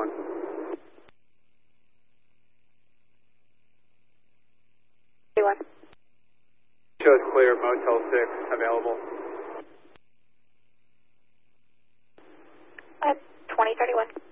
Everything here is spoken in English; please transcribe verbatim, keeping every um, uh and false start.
thirty-one. thirty-one. Shows clear, Motel six available. Uh, twenty thirty-one.